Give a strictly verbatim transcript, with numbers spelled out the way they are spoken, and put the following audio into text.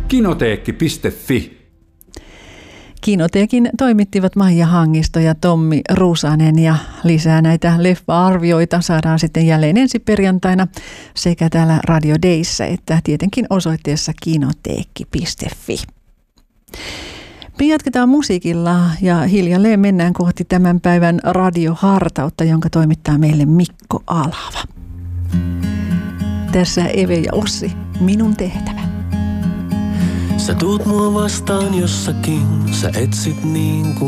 Kinoteekki piste fi. Kinoteekin toimittivat Maija Hangisto ja Tommi Ruusanen, ja lisää näitä leffa-arvioita saadaan sitten jälleen ensi perjantaina sekä täällä Radio Dayssä että tietenkin osoitteessa kinoteekki piste fi. Me jatketaan musiikilla ja hiljalleen mennään kohti tämän päivän radiohartautta, jonka toimittaa meille Mikko Alava. Tässä Eve ja Ossi, minun tehtävä. Sä tuut mua vastaan jossakin, sä etsit niin kuin